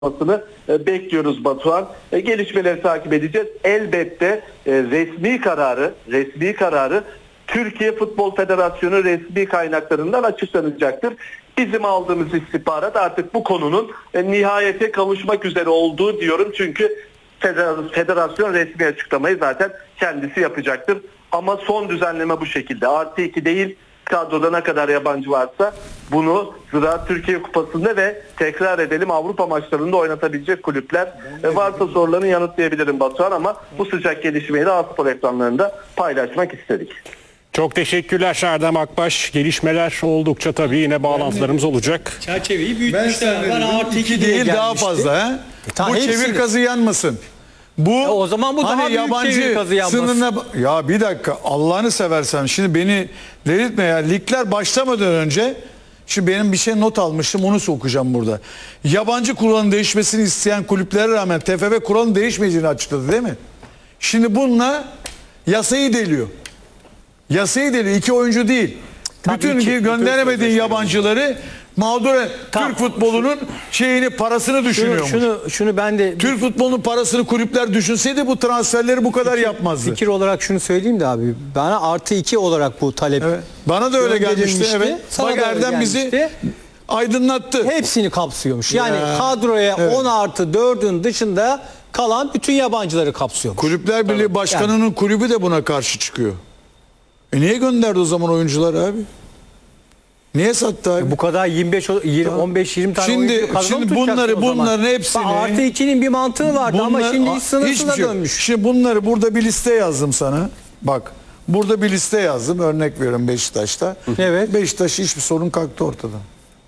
olmasını bekliyoruz Batuhan. Gelişmeleri takip edeceğiz. Elbette resmi kararı Türkiye Futbol Federasyonu resmi kaynaklarından açıklanacaktır. Bizim aldığımız istihbarat artık bu konunun nihayete kavuşmak üzere olduğu diyorum. Çünkü federasyon resmi açıklamayı zaten kendisi yapacaktır. Ama son düzenleme bu şekilde. Artı 2 değil, kadroda ne kadar yabancı varsa bunu Ziraat Türkiye Kupası'nda ve tekrar edelim Avrupa maçlarında oynatabilecek kulüpler. Varsa sorularını yanıtlayabilirim Batuhan, ama bu sıcak gelişmeyi de A-Spor ekranlarında paylaşmak istedik. Çok teşekkürler Erdem Akbaş. Gelişmeler oldukça tabii yine bağlantılarımız olacak. Çerçeveyi büyütmüşler. Bana artı 2 değil daha fazla. He? Bu çevir kazı yanmasın. Bu o zaman bu daha büyük çevir kazı yanmasın. Sınırına... Ya bir dakika, Allah'ını seversen şimdi beni delirtme ya. Ligler başlamadan önce şimdi benim bir şey not almıştım, onu okuyacağım burada. Yabancı kuralın değişmesini isteyen kulüplere rağmen TFF kuralın değişmeyeceğini açıkladı değil mi? Şimdi bununla yasayı deliyor. Yasayı deliyor. 2 oyuncu değil. Bütün gönderemediğin yabancıları mağdur Türk futbolunun parasını düşünüyormuş. Şunu ben de Türk futbolunun parasını kulüpler düşünseydi bu transferleri bu kadar yapmazdı. Fikir olarak şunu söyleyeyim de abi. Bana artı 2 olarak bu talep. Evet. Bana da öyle gelmişti. Evet. Bak Erdem bizi aydınlattı. Hepsini kapsıyormuş. Yani kadroya 10 artı 4'ün dışında kalan bütün yabancıları kapsıyormuş. Kulüpler Birliği Başkanı'nın kulübü de buna karşı çıkıyor. Niye gönderdi o zaman oyuncuları abi? Niye sattı abi? Bu kadar 15-20 tane Şimdi bunların hepsini artı 2'nin bir mantığı vardı ama şimdi sınırsına dönmüş. Şimdi bunları burada bir liste yazdım sana. Bak, burada bir liste yazdım. Örnek veriyorum Beşiktaş'ta. Evet. Beşiktaş hiçbir sorun kalktı ortadan.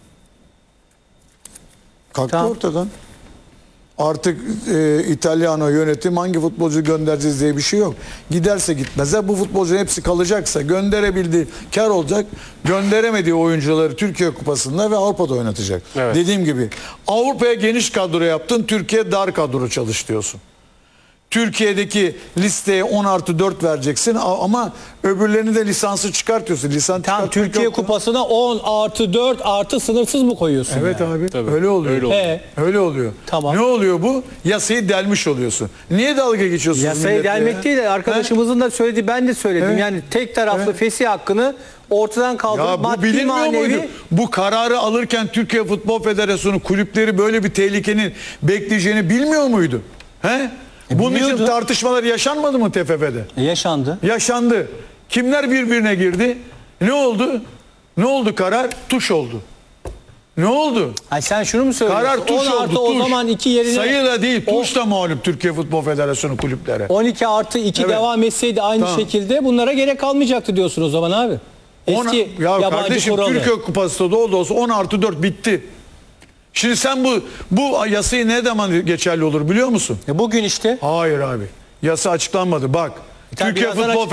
Kalktı ortadan. Artık İtalyano yönetim hangi futbolcu göndereceğiz diye bir şey yok. Giderse gitmezse bu futbolcuların hepsi kalacaksa gönderebildiği kar olacak. Gönderemediği oyuncuları Türkiye Kupası'nda ve Avrupa'da oynatacak. Evet. Dediğim gibi Avrupa'ya geniş kadro yaptın, Türkiye dar kadro çalış diyorsun. Türkiye'deki listeye 10 artı 4 vereceksin ama öbürlerini de lisansı çıkartıyorsun. Tam Türkiye Kupası'na 10 artı 4 artı sınırsız mı koyuyorsun? Evet yani? abi. Tabii. Öyle oluyor. Öyle oluyor. Tamam. Ne oluyor bu? Yasayı delmiş oluyorsun. Niye dalga geçiyorsunuz? Yasayı delmek değil de arkadaşımızın da söylediği, ben de söyledim. Evet. Yani tek taraflı fesih hakkını ortadan kaldırıp maddi manevi... Bu kararı alırken Türkiye Futbol Federasyonu kulüpleri böyle bir tehlikenin bekleyeceğini bilmiyor muydu? He? Bunun için tartışmalar yaşanmadı mı TFF'de? Yaşandı. Yaşandı. Kimler birbirine girdi? Ne oldu? Ne oldu karar? Tuş oldu. Ne oldu? Ay sen şunu mu söylüyorsun? Karar tuş oldu. Tuş. O zaman 2 yerine... Sayıyla değil, tuşla mağlup Türkiye Futbol Federasyonu kulüplere. 12 artı 2 devam etseydi aynı şekilde bunlara gerek kalmayacaktı diyorsun o zaman abi. Eski yabancı kardeşim, kuralı. Türkiye Kupası da olsa 10 artı 4 bitti. Şimdi sen bu yasayı ne zaman geçerli olur biliyor musun? Bugün işte. Hayır abi. Yasa açıklanmadı. Bak. Türkiye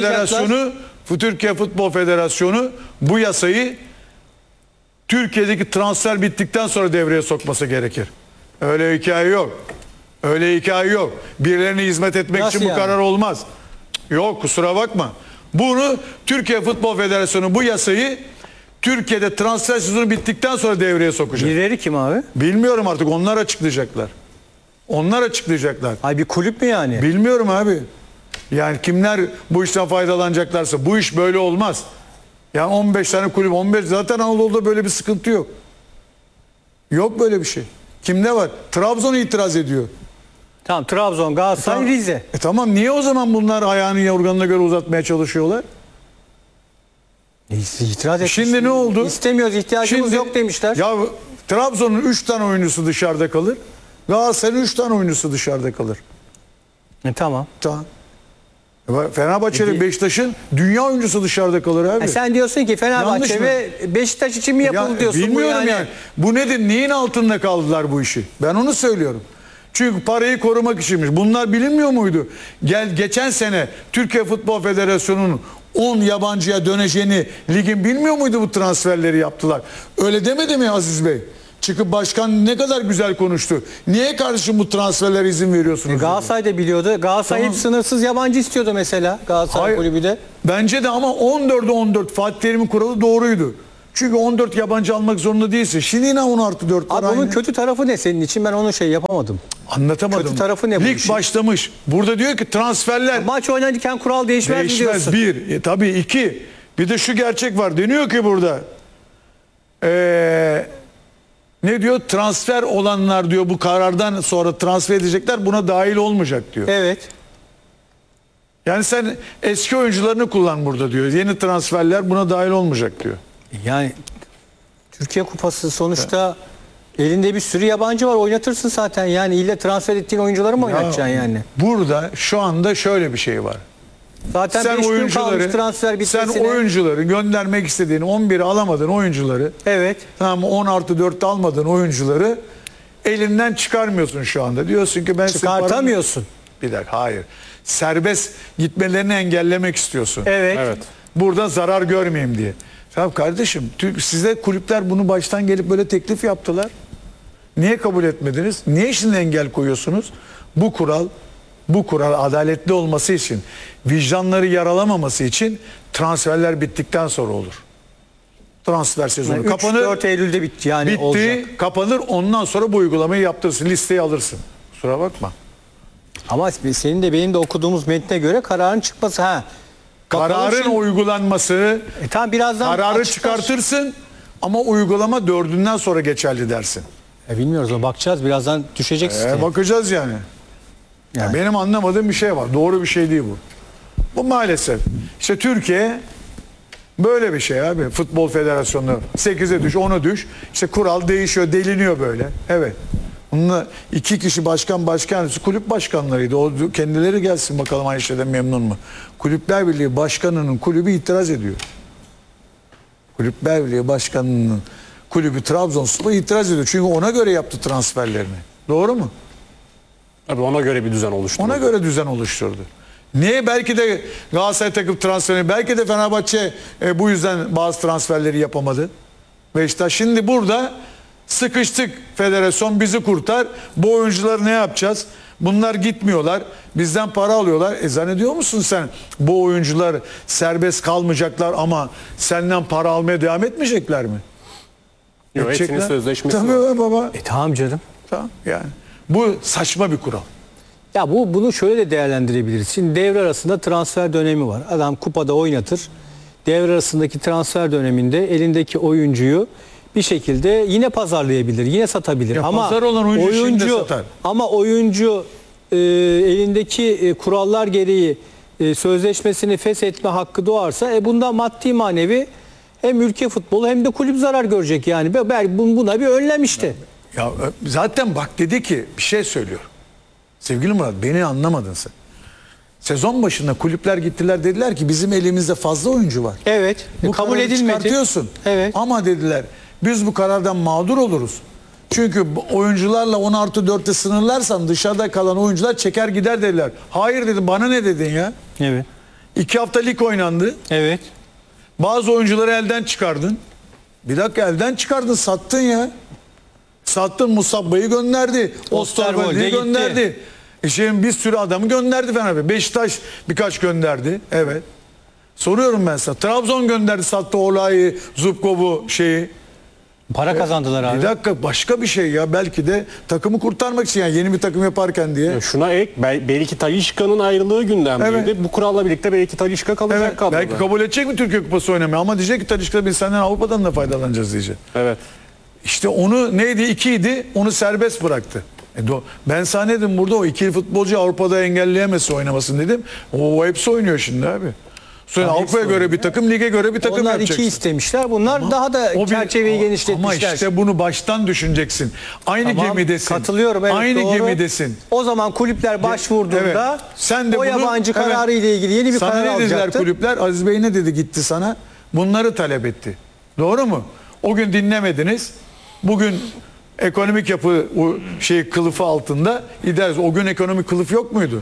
Futbol Federasyonu bu yasayı Türkiye'deki transfer bittikten sonra devreye sokması gerekir. Öyle hikaye yok. Öyle hikaye yok. Birilerine hizmet etmek Nasıl için bu karar olmaz. Yok, kusura bakma. Bunu Türkiye Futbol Federasyonu bu yasayı Türkiye'de transfer sezonu bittikten sonra devreye sokacak. Birileri kim abi? Bilmiyorum artık, onlar açıklayacaklar. Onlar açıklayacaklar. Ay bir kulüp mü yani? Bilmiyorum abi. Yani kimler bu işten faydalanacaklarsa bu iş böyle olmaz. Yani 15 tane kulüp, 15 zaten Anadolu'da böyle bir sıkıntı yok. Yok böyle bir şey. Kimde var? Trabzon itiraz ediyor. Tamam, Trabzon, Galatasaray, Rize. Tamam, niye o zaman bunlar ayağını yorganına göre uzatmaya çalışıyorlar? İtiraz etmiş. Şimdi ne oldu? İstemiyoruz, ihtiyacımız yok demişler. Ya Trabzon'un 3 tane oyuncusu dışarıda kalır. Galatasaray'ın 3 tane oyuncusu dışarıda kalır. Tamam. Tamam. Fenerbahçe'nin, Beşiktaş'ın dünya oyuncusu dışarıda kalır abi. Sen diyorsun ki Fenerbahçe ve Beşiktaş için mi yapıldı diyorsun? Bilmiyorum yani. Bu nedir? Neyin altında kaldılar bu işi? Ben onu söylüyorum. Çünkü parayı korumak içinmiş. Bunlar bilinmiyor muydu? Geçen sene Türkiye Futbol Federasyonu'nun 10 yabancıya döneceğini ligin bilmiyor muydu, bu transferleri yaptılar? Öyle demedi mi Aziz Bey? Çıkıp başkan ne kadar güzel konuştu. Niye kardeşim bu transferlere izin veriyorsunuz? Galatasaray da biliyordu. Galatasaray hep sınırsız yabancı istiyordu mesela Galatasaray kulübü de. Bence de, ama 14'e 14 Fatih Terim'in kuralı doğruydu. Çünkü 14 yabancı almak zorunda değilsin. Şimdi yine 10+4 var Abi bunun aynı. kötü tarafı ne senin için? Ben onu yapamadım. Anlatamadım. kötü tarafı ne bu Lig işin? başlamış. Burada diyor ki transferler Maç oynarken kural değişmez mi değişmez. diyorsun? Bir. Tabii iki. Bir de şu gerçek var. Deniyor ki burada. Ne diyor? Transfer olanlar diyor bu karardan sonra transfer edecekler buna dahil olmayacak diyor. Evet. Yani sen eski oyuncularını kullan burada diyor. Yeni transferler buna dahil olmayacak diyor. Yani Türkiye Kupası sonuçta elinde bir sürü yabancı var, oynatırsın zaten. Yani ille transfer ettiğin oyuncuları mı oynatacaksın yani? Burada şu anda şöyle bir şey var. Zaten Sen 5 gün kalmış oyuncuları transfer sen bitmesine. oyuncuları göndermek istediğin 11'i alamadığın oyuncuları Evet. tamam 10+4'te almadığın oyuncuları elinden çıkarmıyorsun şu anda. Diyorsun ki ben sizin Çıkartamıyorsun. Bir dakika hayır. Serbest gitmelerini engellemek istiyorsun. Evet. Evet. Burada zarar görmeyeyim diye. Tamam kardeşim size kulüpler bunu baştan gelip böyle teklif yaptılar. Niye kabul etmediniz? Niye şimdi engel koyuyorsunuz? Bu kural adaletli olması için, vicdanları yaralamaması için transferler bittikten sonra olur. Transfer sezonu Yani kapanır. 4 Eylül'de bitti yani Bitti, olacak. kapanır. Ondan sonra bu uygulamayı yaptırırsın. Listeyi alırsın. Kusura bakma. Ama senin de benim de okuduğumuz metne göre kararın çıkması. Kararın uygulanması, Tamam birazdan kararı açıklar. çıkartırsın ama uygulama 4'ünden sonra geçerli dersin. Bilmiyoruz o bakacağız birazdan düşecek siteye. Bakacağız yani. Yani. Benim anlamadığım bir şey var. Doğru bir şey değil bu. Bu maalesef. İşte Türkiye böyle bir şey abi. Futbol Federasyonu 8'e düş, 10'a düş. İşte kural değişiyor, deliniyor böyle. Evet. Bununla 2 kişi başkan kulüp başkanlarıydı. O kendileri gelsin bakalım aynı şeyden memnun mu? Kulüpler Birliği Başkanı'nın kulübü itiraz ediyor. Kulüpler Birliği Başkanı'nın kulübü Trabzonspor itiraz ediyor. Çünkü ona göre yaptı transferlerini. Doğru mu? Tabii ona göre bir düzen oluştu. Ona göre düzen oluşturdu. Niye? Belki de Galatasaray takım transferi, belki de Fenerbahçe bu yüzden bazı transferleri yapamadı. Beşiktaş şimdi burada sıkıştık, federasyon bizi kurtar. Bu oyuncuları ne yapacağız? Bunlar gitmiyorlar. Bizden para alıyorlar. Zannediyor musun sen bu oyuncular serbest kalmayacaklar ama senden para almaya devam etmeyecekler mi? Yok, hepsinin Edecekler. sözleşmesi Tabii var. baba. Tamam canım. Tamam yani. Bu saçma bir kural. Ya bunu şöyle de değerlendirebiliriz. Şimdi devre arasında transfer dönemi var. Adam kupada oynatır. Devre arasındaki transfer döneminde elindeki oyuncuyu bir şekilde yine pazarlayabilir, yine satabilir. Ya ama pazar olan oyuncu şimdi satar. Ama oyuncu elindeki kurallar gereği sözleşmesini feshetme hakkı doğarsa bundan maddi manevi hem ülke futbolu hem de kulüp zarar görecek yani. Buna bir önlem işte. Ya zaten bak dedi ki bir şey söylüyor. Sevgili Murat beni anlamadın sen. Sezon başında kulüpler gittiler dediler ki bizim elimizde fazla oyuncu var. Evet. Bu kabul kararı edilmedi. çıkartıyorsun. Evet. Ama dediler biz bu karardan mağdur oluruz. Çünkü oyuncularla 10+4'te sınırlarsan dışarıda kalan oyuncular çeker gider dediler. Hayır dedim bana ne dedin ya? Evet. 2 hafta lig oynandı. Evet. Bazı oyuncuları elden çıkardın. Bir dakika elden çıkardın sattın ya. Sattın Musabba'yı gönderdi. Osterwolde'yi gitti. gönderdi. Şimdi bir sürü adamı gönderdi Fenerbahçe. Beşiktaş birkaç gönderdi. Evet. Soruyorum ben sana. Trabzon gönderdi sattı Olay'ı, Zubkov'u şeyi. Para kazandılar abi. Bir dakika başka bir şey ya. Belki de takımı kurtarmak için yani yeni bir takım yaparken diye. Ya şuna ek belki Talisca'nın ayrılığı gündemdeydi. Evet. Bu kuralla birlikte belki Talisca kalacak Evet. kadroda. Belki kabul edecek mi Türkiye Kupası oynamaya ama diyecek ki Talisca biz senden Avrupa'dan da faydalanacağız diyecek. Evet. İşte onu neydi 2 idi onu serbest bıraktı. Ben sana ne dedim burada o ikili futbolcu Avrupa'da engelleyemezse oynamasın dedim. O hepsi oynuyor şimdi abi. Sonra Avrupa'ya göre bir takım, lige göre bir takım Onlar yapacaksın. 2 istemişler. Bunlar daha da çerçeveyi genişletmişler. Ama işte bunu baştan düşüneceksin. Aynı Tamam, gemidesin. katılıyorum. Evet, Aynı doğru. gemidesin. O zaman kulüpler başvurduğunda Evet. Sen de o bunu, yabancı kararı ile ilgili yeni bir sana karar ne dediler alacaktı. kulüpler? Aziz Bey ne dedi gitti sana? Bunları talep etti. Doğru mu? O gün dinlemediniz. Bugün ekonomik yapı kılıfı altında idare. O gün ekonomik kılıf yok muydu?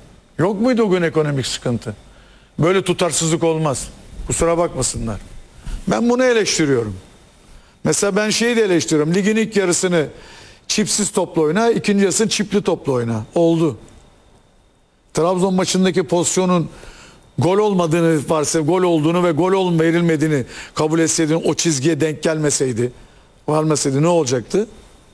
Yok muydu o gün ekonomik sıkıntı? Böyle tutarsızlık olmaz. Kusura bakmasınlar. Ben bunu eleştiriyorum. Mesela ben şeyi de eleştiriyorum. Ligin ilk yarısını çipsiz topla oyna, ikinci yarısını çipli topla oyna. Oldu. Trabzon maçındaki pozisyonun gol olmadığını varsa gol olduğunu ve gol verilmediğini kabul etseydin, o çizgiye denk gelmeseydi, varmasaydı ne olacaktı?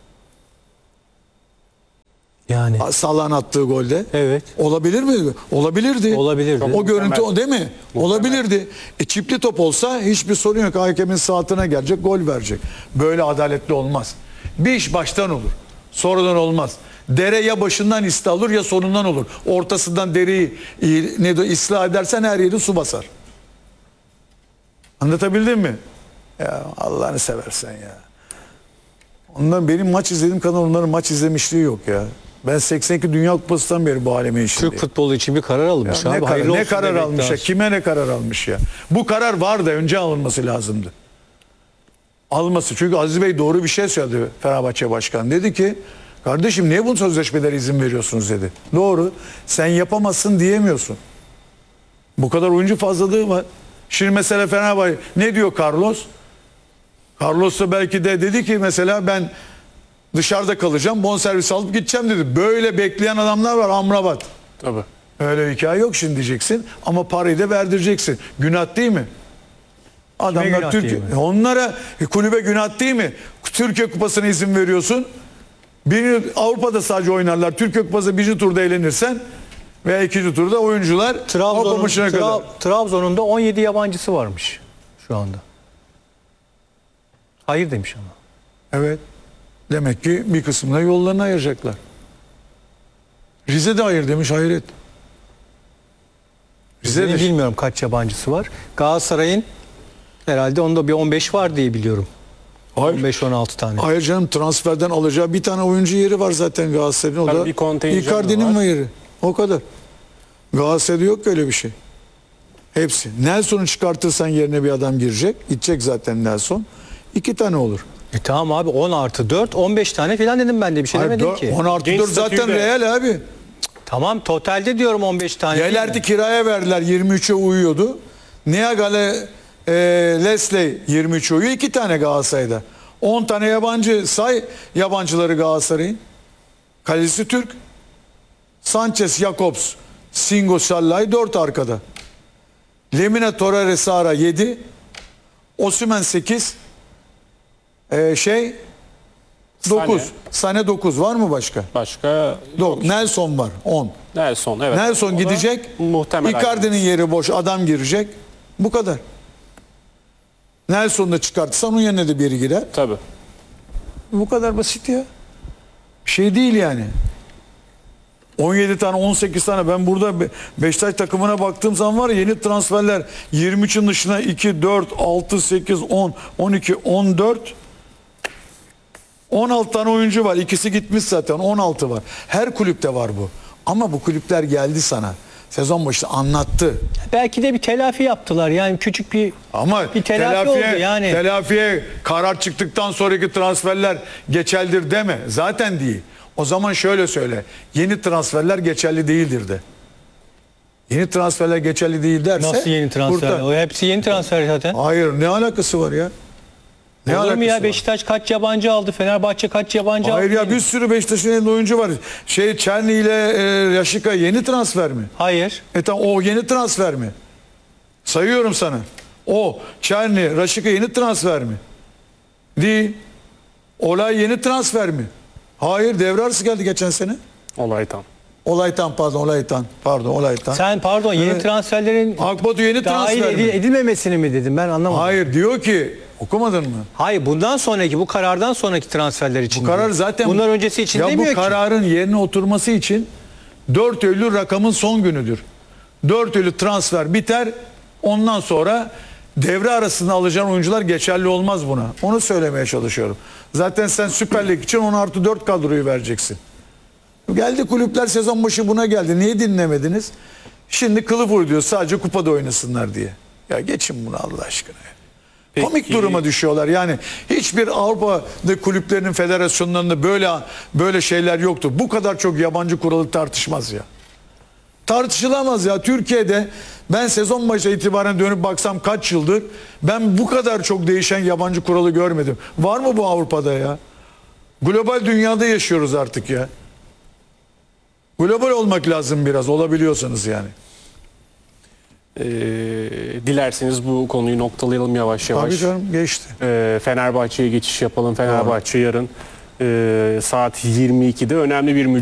Yani Salah'ın attığı golde. evet. Olabilir mi? Olabilirdi. Olabilirdi. O görüntü o değil mi? Muhtemel. Olabilirdi. Çipli top olsa hiçbir sorun yok. Hakemin saatine gelecek, gol verecek. Böyle adaletli olmaz. Bir iş baştan olur. Sonradan olmaz. Dere ya başından ıslah olur ya sonundan olur. Ortasından dereyi ıslah edersen her yeri su basar. Anlatabildim mi? Ya Allah'ını seversen ya. Ondan benim maç izlediğim kadar onların maç izlemişliği yok ya. Ben 82 Dünya Kupası'ndan beri bu alemin içindeyim. Türk futbolu için bir karar alınmış Ya abi. Hayırlı ne olsun karar demek almış ya? lazım. Kime ne karar almış ya? Bu karar var da önce alınması lazımdı. Alması. Çünkü Aziz Bey doğru bir şey söyledi, Fenerbahçe Başkanı. Dedi ki kardeşim niye bu sözleşmelere izin veriyorsunuz dedi. Doğru. Sen yapamazsın diyemiyorsun. Bu kadar oyuncu fazlalığı var. Şimdi mesela Fenerbahçe ne diyor Carlos? Carlos da belki de dedi ki mesela ben dışarıda kalacağım, bonservis alıp gideceğim dedi. Böyle bekleyen adamlar var, Amrabat. Tabii. Öyle bir hikaye yok şimdi diyeceksin ama parayı da verdireceksin. Günah değil mi? Adamlar günah Türkiye, değil mi? onlara kulübe günah değil mi? Türkiye Kupası'na izin veriyorsun. Avrupa'da sadece oynarlar. Türkiye Kupası birinci turda elenirsen veya ikinci turda oyuncular Avrupa maçına kadar. Trabzon'un da 17 yabancısı varmış şu anda. Hayır demiş ama. Evet. Demek ki bir kısmına yollarını ayıracaklar. Rize de hayır demiş, hayret. Rize de Bilmiyorum kaç yabancısı var. Galatasaray'ın herhalde onda bir 15 var diye biliyorum. hayır. 15-16 tane. Hayır canım, transferden alacağı bir tane oyuncu yeri var zaten Galatasaray'ın. O Tabii da bir kontenjanı Icardi'nin var. yeri. O kadar. Galatasaray'da yok öyle bir şey. Hepsi. Nelson'u çıkartırsan yerine bir adam girecek. Gidecek zaten Nelson. 2 tane olur. Tamam abi 10 artı 4 15 tane falan dedim ben de bir şey Hayır, demedim ki. 10 artı Genç 4 zaten statüyle. Real abi. Tamam totalde diyorum 15 tane. değil mi? Yelerdi kiraya verdiler, 23'e uyuyordu. Niagale Leslie 23'e uyuyor. 2 tane Galatasaray'da. 10 tane yabancı say, yabancıları Galatasaray'ın. Kalesi Türk. Sanchez, Jakobs, Singo, Sallay 4 arkada. Lemina, Torreira, Sara 7. Osimhen 8. 9. Sane 9. Var mı başka? Başka Nelson var 10. Nelson, evet. Nelson O da gidecek. Muhtemel. Icardi'nin yeri boş. Adam girecek. Bu kadar. Nelson'u da çıkartırsan onun yerine de biri girer. Tabii. Bu kadar basit ya. Şey değil yani. 17 tane 18 tane ben burada Beşiktaş takımına baktığım zaman var ya, yeni transferler 23'ün dışına 2, 4, 6, 8, 10, 12, 14 16 tane oyuncu var. İkisi gitmiş zaten. 16 var. Her kulüpte var bu. Ama bu kulüpler geldi sana. Sezon başında anlattı. Belki de bir telafi yaptılar. Yani küçük bir Ama bir telafi oldu yani. telafiye karar çıktıktan sonraki transferler geçerlidir deme. Zaten değil. O zaman şöyle söyle. Yeni transferler geçerli değildir de. Yeni transferler geçerli değil derse. Nasıl yeni transfer? kurtar. O hepsi yeni transfer zaten. Hayır, ne alakası var ya? Ne Olur mu alakası ya var? Beşiktaş kaç yabancı aldı? Fenerbahçe kaç yabancı Hayır aldı? ya, bir sürü Beşiktaş'ın elinde oyuncu var. Çerni ile Yaşika yeni transfer mi? Hayır. Tamam, o yeni transfer mi? Sayıyorum sana. O Çerni, Raşika yeni transfer mi? Değil. Olay yeni transfer mi? Hayır, devre arası geldi geçen sene. Olaytan. Olaytan. Sen pardon yeni Evet. transferlerin Akbatu yeni dahil transfer mi? edilmemesini mi dedim ben anlamadım. Hayır, diyor ki okumadın mı? Hayır bundan sonraki bu karardan sonraki transferler için. Bu karar diyor. zaten Bunlar öncesi için ya demiyor bu ki. kararın yerine oturması için 4 Eylül rakamın son günüdür. 4 Eylül transfer biter. Ondan sonra devre arasında alacağın oyuncular geçerli olmaz buna. Onu söylemeye çalışıyorum. Zaten sen Süper Lig için 10 artı 4 kadroyu vereceksin. Geldi kulüpler sezon başı buna geldi. Niye dinlemediniz? Şimdi kılıf uyduruyor sadece kupada oynasınlar diye. Ya geçin bunu Allah aşkına. Peki. Komik duruma düşüyorlar. Yani hiçbir Avrupa'da kulüplerinin federasyonlarında böyle şeyler yoktu. Bu kadar çok yabancı kuralı tartışmaz ya. Tartışılamaz ya. Türkiye'de ben sezon başı itibaren dönüp baksam kaç yıldır ben bu kadar çok değişen yabancı kuralı görmedim. Var mı bu Avrupa'da ya? Global dünyada yaşıyoruz artık ya. Global olmak lazım biraz, olabiliyorsanız yani. Dilerseniz bu konuyu noktalayalım yavaş yavaş. Tabii canım, geçti. Fenerbahçe'ye geçiş yapalım. Fenerbahçe yarın saat 22'de önemli bir